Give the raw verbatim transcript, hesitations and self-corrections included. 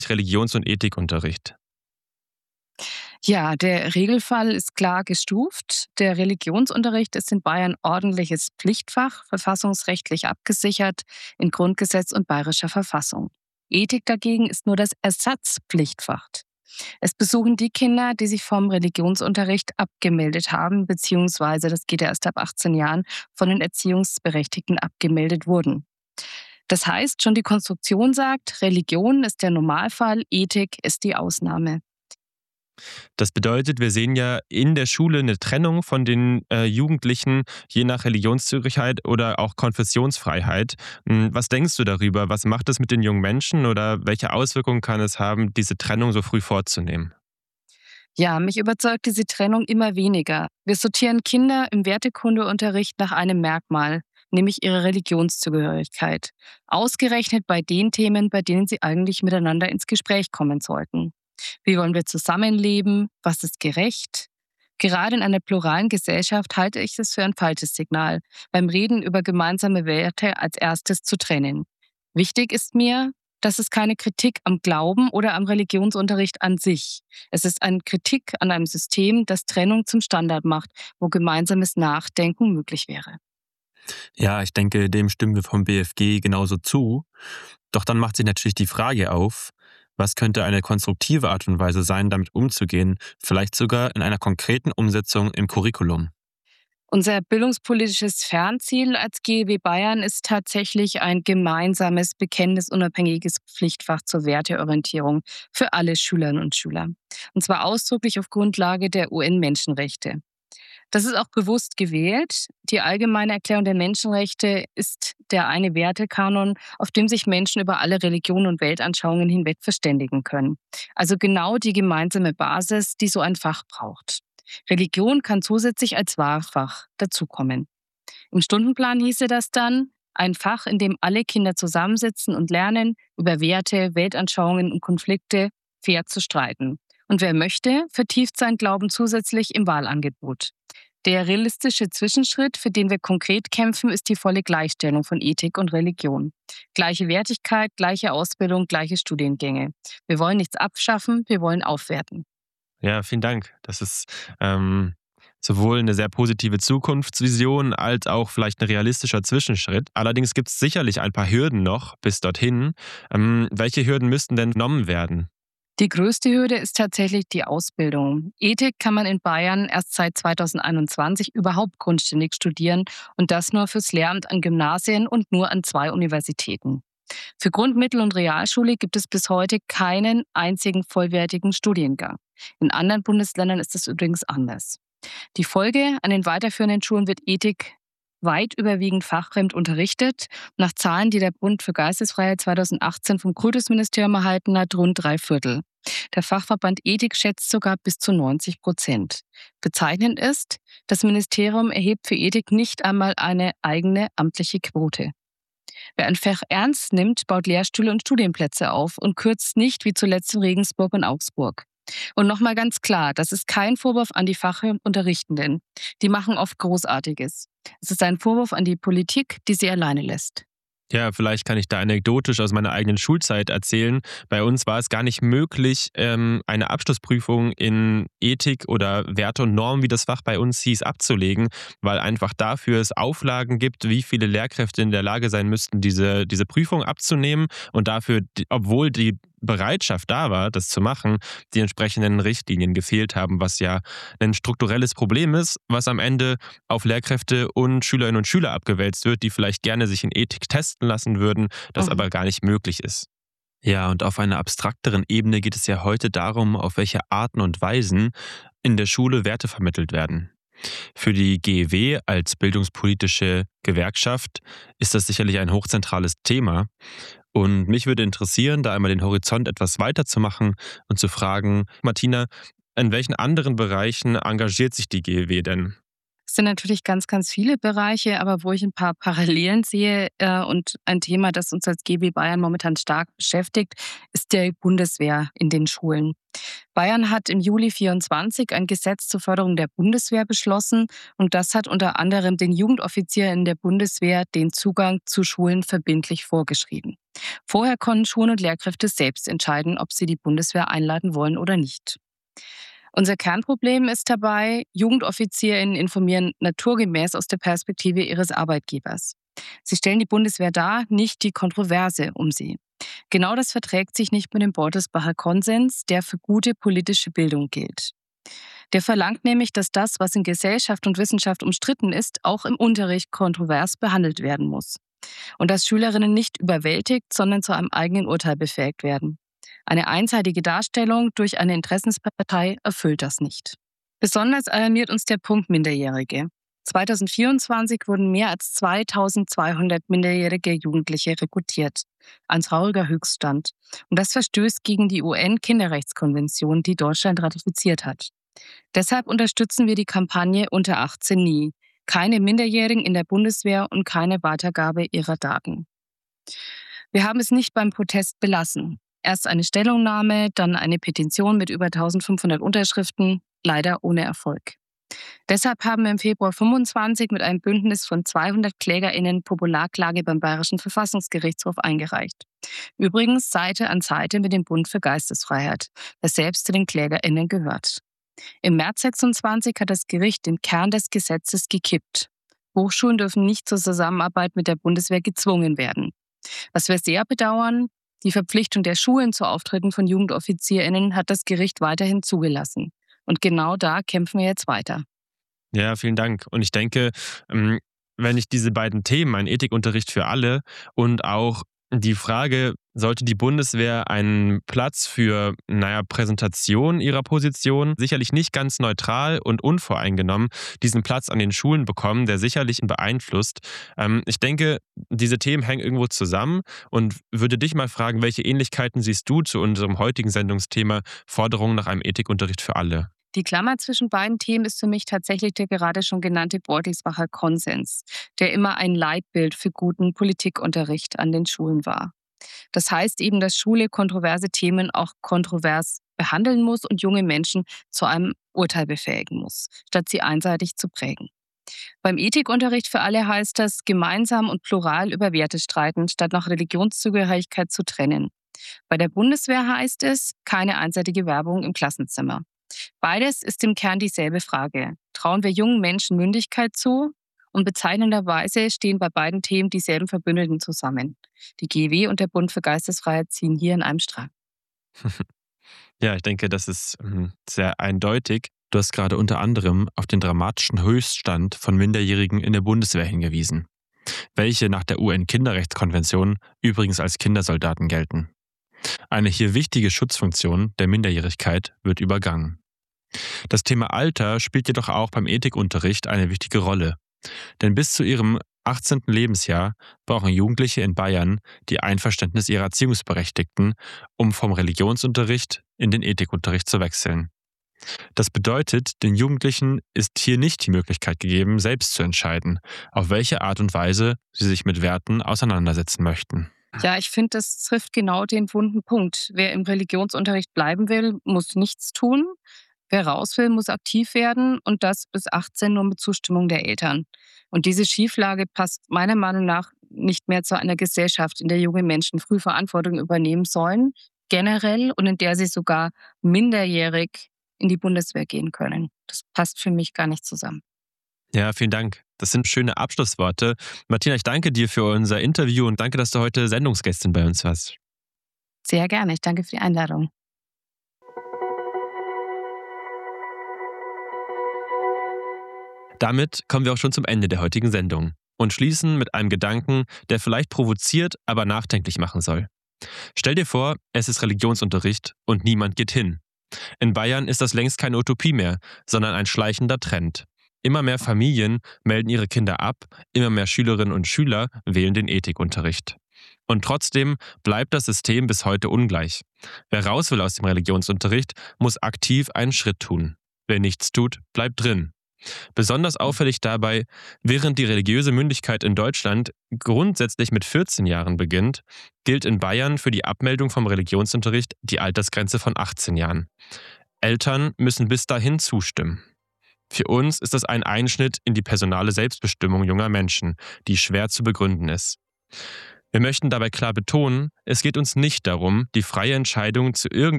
Religions- und Ethikunterricht? Ja, der Regelfall ist klar gestuft. Der Religionsunterricht ist in Bayern ordentliches Pflichtfach, verfassungsrechtlich abgesichert in Grundgesetz und bayerischer Verfassung. Ethik dagegen ist nur das Ersatzpflichtfach. Es besuchen die Kinder, die sich vom Religionsunterricht abgemeldet haben, beziehungsweise, das geht ja erst ab achtzehn Jahren, von den Erziehungsberechtigten abgemeldet wurden. Das heißt, schon die Konstruktion sagt, Religion ist der Normalfall, Ethik ist die Ausnahme. Das bedeutet, wir sehen ja in der Schule eine Trennung von den äh, Jugendlichen je nach Religionszugehörigkeit oder auch Konfessionsfreiheit. Hm, was denkst du darüber? Was macht es mit den jungen Menschen oder welche Auswirkungen kann es haben, diese Trennung so früh vorzunehmen? Ja, mich überzeugt diese Trennung immer weniger. Wir sortieren Kinder im Wertekundeunterricht nach einem Merkmal, nämlich ihre Religionszugehörigkeit. Ausgerechnet bei den Themen, bei denen sie eigentlich miteinander ins Gespräch kommen sollten. Wie wollen wir zusammenleben? Was ist gerecht? Gerade in einer pluralen Gesellschaft halte ich es für ein falsches Signal, beim Reden über gemeinsame Werte als erstes zu trennen. Wichtig ist mir, dass es keine Kritik am Glauben oder am Religionsunterricht an sich. Es ist eine Kritik an einem System, das Trennung zum Standard macht, wo gemeinsames Nachdenken möglich wäre. Ja, ich denke, dem stimmen wir vom B F G genauso zu. Doch dann macht sich natürlich die Frage auf, was könnte eine konstruktive Art und Weise sein, damit umzugehen, vielleicht sogar in einer konkreten Umsetzung im Curriculum. Unser bildungspolitisches Fernziel als G E W Bayern ist tatsächlich ein gemeinsames, bekenntnisunabhängiges Pflichtfach zur Werteorientierung für alle Schülerinnen und Schüler. Und zwar ausdrücklich auf Grundlage der U N-Menschenrechte. Das ist auch bewusst gewählt. Die Allgemeine Erklärung der Menschenrechte ist der eine Wertekanon, auf dem sich Menschen über alle Religionen und Weltanschauungen hinweg verständigen können. Also genau die gemeinsame Basis, die so ein Fach braucht. Religion kann zusätzlich als Wahlfach dazukommen. Im Stundenplan hieße das dann, ein Fach, in dem alle Kinder zusammensitzen und lernen, über Werte, Weltanschauungen und Konflikte fair zu streiten. Und wer möchte, vertieft seinen Glauben zusätzlich im Wahlangebot. Der realistische Zwischenschritt, für den wir konkret kämpfen, ist die volle Gleichstellung von Ethik und Religion. Gleiche Wertigkeit, gleiche Ausbildung, gleiche Studiengänge. Wir wollen nichts abschaffen, wir wollen aufwerten. Ja, vielen Dank. Das ist ähm, sowohl eine sehr positive Zukunftsvision als auch vielleicht ein realistischer Zwischenschritt. Allerdings gibt es sicherlich ein paar Hürden noch bis dorthin. Ähm, welche Hürden müssten denn genommen werden? Die größte Hürde ist tatsächlich die Ausbildung. Ethik kann man in Bayern erst seit zweitausendeinundzwanzig überhaupt grundständig studieren und das nur fürs Lehramt an Gymnasien und nur an zwei Universitäten. Für Grund-, Mittel- und Realschule gibt es bis heute keinen einzigen vollwertigen Studiengang. In anderen Bundesländern ist es übrigens anders. Die Folge: an den weiterführenden Schulen wird Ethik weit überwiegend fachfremd unterrichtet. Nach Zahlen, die der Bund für Geistesfreiheit zweitausendachtzehn vom Kultusministerium erhalten hat, rund drei Viertel. Der Fachverband Ethik schätzt sogar bis zu neunzig Prozent. Bezeichnend ist, das Ministerium erhebt für Ethik nicht einmal eine eigene amtliche Quote. Wer ein Fach ernst nimmt, baut Lehrstühle und Studienplätze auf und kürzt nicht wie zuletzt in Regensburg und Augsburg. Und nochmal ganz klar, das ist kein Vorwurf an die Fachunterrichtenden. Die machen oft Großartiges. Es ist ein Vorwurf an die Politik, die sie alleine lässt. Ja, vielleicht kann ich da anekdotisch aus meiner eigenen Schulzeit erzählen. Bei uns war es gar nicht möglich, ähm, eine Abschlussprüfung in Ethik oder Werte und Normen, wie das Fach bei uns hieß, abzulegen, weil einfach dafür es Auflagen gibt, wie viele Lehrkräfte in der Lage sein müssten, diese, diese Prüfung abzunehmen. Und dafür, die- obwohl die Bereitschaft da war, das zu machen, die entsprechenden Richtlinien gefehlt haben, was ja ein strukturelles Problem ist, was am Ende auf Lehrkräfte und Schülerinnen und Schüler abgewälzt wird, die vielleicht gerne sich in Ethik testen lassen würden, das Mhm. aber gar nicht möglich ist. Ja, und auf einer abstrakteren Ebene geht es ja heute darum, auf welche Arten und Weisen in der Schule Werte vermittelt werden. Für die G E W als bildungspolitische Gewerkschaft ist das sicherlich ein hochzentrales Thema. Und mich würde interessieren, da einmal den Horizont etwas weiter zu machen und zu fragen, Martina, in welchen anderen Bereichen engagiert sich die G E W denn? Es sind natürlich ganz, ganz viele Bereiche, aber wo ich ein paar Parallelen sehe äh, und ein Thema, das uns als G B Bayern momentan stark beschäftigt, ist die Bundeswehr in den Schulen. Bayern hat im Juli vierundzwanzig ein Gesetz zur Förderung der Bundeswehr beschlossen und das hat unter anderem den Jugendoffizieren der Bundeswehr den Zugang zu Schulen verbindlich vorgeschrieben. Vorher konnten Schulen und Lehrkräfte selbst entscheiden, ob sie die Bundeswehr einladen wollen oder nicht. Unser Kernproblem ist dabei, JugendoffizierInnen informieren naturgemäß aus der Perspektive ihres Arbeitgebers. Sie stellen die Bundeswehr dar, nicht die Kontroverse um sie. Genau das verträgt sich nicht mit dem Beutelsbacher Konsens, der für gute politische Bildung gilt. Der verlangt nämlich, dass das, was in Gesellschaft und Wissenschaft umstritten ist, auch im Unterricht kontrovers behandelt werden muss. Und dass Schülerinnen nicht überwältigt, sondern zu einem eigenen Urteil befähigt werden. Eine einseitige Darstellung durch eine Interessenspartei erfüllt das nicht. Besonders alarmiert uns der Punkt Minderjährige. zweitausendvierundzwanzig wurden mehr als zweitausendzweihundert minderjährige Jugendliche rekrutiert. Ein trauriger Höchststand. Und das verstößt gegen die U N-Kinderrechtskonvention, die Deutschland ratifiziert hat. Deshalb unterstützen wir die Kampagne Unter achtzehn nie. Keine Minderjährigen in der Bundeswehr und keine Weitergabe ihrer Daten. Wir haben es nicht beim Protest belassen. Erst eine Stellungnahme, dann eine Petition mit über eintausendfünfhundert Unterschriften, leider ohne Erfolg. Deshalb haben wir im Februar fünfundzwanzig mit einem Bündnis von zweihundert KlägerInnen Popularklage beim Bayerischen Verfassungsgerichtshof eingereicht. Übrigens Seite an Seite mit dem Bund für Geistesfreiheit, der selbst zu den KlägerInnen gehört. Im März sechsundzwanzig hat das Gericht den Kern des Gesetzes gekippt. Hochschulen dürfen nicht zur Zusammenarbeit mit der Bundeswehr gezwungen werden. Was wir sehr bedauern, die Verpflichtung der Schulen zu Auftritten von JugendoffizierInnen hat das Gericht weiterhin zugelassen. Und genau da kämpfen wir jetzt weiter. Ja, vielen Dank. Und ich denke, wenn ich diese beiden Themen, ein Ethikunterricht für alle und auch die Frage, sollte die Bundeswehr einen Platz für, naja, Präsentation ihrer Position, sicherlich nicht ganz neutral und unvoreingenommen, diesen Platz an den Schulen bekommen, der sicherlich beeinflusst. Ähm, ich denke, diese Themen hängen irgendwo zusammen und würde dich mal fragen, welche Ähnlichkeiten siehst du zu unserem heutigen Sendungsthema Forderungen nach einem Ethikunterricht für alle? Die Klammer zwischen beiden Themen ist für mich tatsächlich der gerade schon genannte Beutelsbacher Konsens, der immer ein Leitbild für guten Politikunterricht an den Schulen war. Das heißt eben, dass Schule kontroverse Themen auch kontrovers behandeln muss und junge Menschen zu einem Urteil befähigen muss, statt sie einseitig zu prägen. Beim Ethikunterricht für alle heißt das, gemeinsam und plural über Werte streiten, statt nach Religionszugehörigkeit zu trennen. Bei der Bundeswehr heißt es, keine einseitige Werbung im Klassenzimmer. Beides ist im Kern dieselbe Frage. Trauen wir jungen Menschen Mündigkeit zu? Und bezeichnenderweise stehen bei beiden Themen dieselben Verbündeten zusammen. Die G W und der Bund für Geistesfreiheit ziehen hier in einem Strang. Ja, ich denke, das ist sehr eindeutig. Du hast gerade unter anderem auf den dramatischen Höchststand von Minderjährigen in der Bundeswehr hingewiesen, welche nach der U N-Kinderrechtskonvention übrigens als Kindersoldaten gelten. Eine hier wichtige Schutzfunktion der Minderjährigkeit wird übergangen. Das Thema Alter spielt jedoch auch beim Ethikunterricht eine wichtige Rolle. Denn bis zu ihrem achtzehnten Lebensjahr brauchen Jugendliche in Bayern die Einverständnis ihrer Erziehungsberechtigten, um vom Religionsunterricht in den Ethikunterricht zu wechseln. Das bedeutet, den Jugendlichen ist hier nicht die Möglichkeit gegeben, selbst zu entscheiden, auf welche Art und Weise sie sich mit Werten auseinandersetzen möchten. Ja, ich finde, das trifft genau den wunden Punkt. Wer im Religionsunterricht bleiben will, muss nichts tun. Wer raus will, muss aktiv werden und das bis achtzehn nur mit Zustimmung der Eltern. Und diese Schieflage passt meiner Meinung nach nicht mehr zu einer Gesellschaft, in der junge Menschen früh Verantwortung übernehmen sollen, generell, und in der sie sogar minderjährig in die Bundeswehr gehen können. Das passt für mich gar nicht zusammen. Ja, vielen Dank. Das sind schöne Abschlussworte. Martina, ich danke dir für unser Interview und danke, dass du heute Sendungsgästin bei uns warst. Sehr gerne. Ich danke für die Einladung. Damit kommen wir auch schon zum Ende der heutigen Sendung und schließen mit einem Gedanken, der vielleicht provoziert, aber nachdenklich machen soll. Stell dir vor, es ist Religionsunterricht und niemand geht hin. In Bayern ist das längst keine Utopie mehr, sondern ein schleichender Trend. Immer mehr Familien melden ihre Kinder ab, immer mehr Schülerinnen und Schüler wählen den Ethikunterricht. Und trotzdem bleibt das System bis heute ungleich. Wer raus will aus dem Religionsunterricht, muss aktiv einen Schritt tun. Wer nichts tut, bleibt drin. Besonders auffällig dabei, während die religiöse Mündigkeit in Deutschland grundsätzlich mit vierzehn Jahren beginnt, gilt in Bayern für die Abmeldung vom Religionsunterricht die Altersgrenze von achtzehn Jahren. Eltern müssen bis dahin zustimmen. Für uns ist das ein Einschnitt in die personale Selbstbestimmung junger Menschen, die schwer zu begründen ist. Wir möchten dabei klar betonen, es geht uns nicht darum, die freie Entscheidung zu irgendeinem